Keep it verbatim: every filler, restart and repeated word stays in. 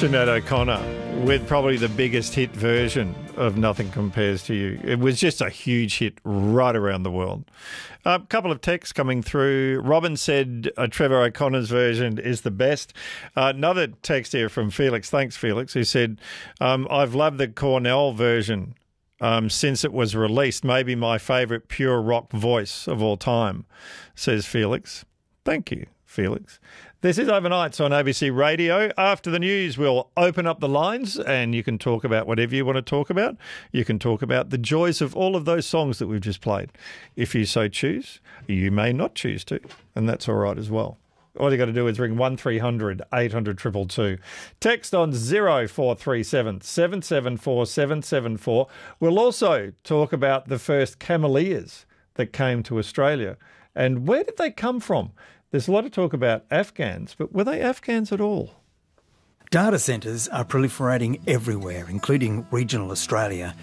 Sinead O'Connor with probably the biggest hit version of Nothing Compares to You. It was just a huge hit right around the world. A couple of texts coming through. Robin said uh, Trevor O'Connor's version is the best. Uh, another text here from Felix. Thanks, Felix, who said, um, I've loved the Cornell version um, since it was released. Maybe my favourite pure rock voice of all time, says Felix. Thank you, Felix. This is Overnights on A B C Radio. After the news, we'll open up the lines and you can talk about whatever you want to talk about. You can talk about the joys of all of those songs that we've just played. If you so choose, you may not choose to, and that's all right as well. All you got to do is ring one three hundred eight hundred two two two. Text on zero four three seven seven seven four seven seven four. We'll also talk about the first camellias that came to Australia. And where did they come from? There's a lot of talk about Afghans, but were they Afghans at all? Data centres are proliferating everywhere, including regional Australia.